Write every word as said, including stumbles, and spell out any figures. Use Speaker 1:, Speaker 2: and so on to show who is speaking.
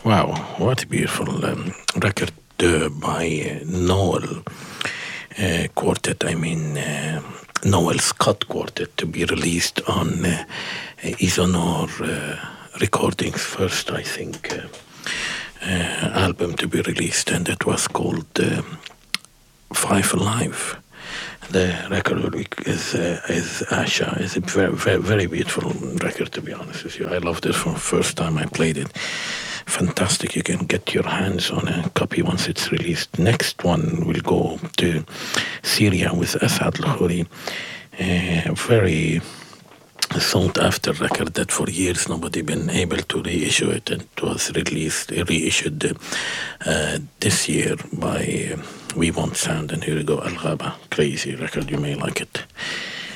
Speaker 1: Wow, what a beautiful um, record uh, by uh, Noel uh, Quartet. I mean, uh, Noel Scott Quartet to be released on uh, Isonor uh, Recordings first, I think, uh, uh, album to be released, and it was called uh, Five Alive. The record is uh, is Asha. It's a very, very very beautiful record, to be honest with you. I loved it from the first time I played it. Fantastic. You can get your hands on a copy once it's released. Next one will go to Syria with Asad Al-Khoury. A very sought after record that for years nobody been able to reissue it, and it was released reissued uh, this year by uh, We Want Sound. And here we go, Al Ghaba. Crazy record, you may like it.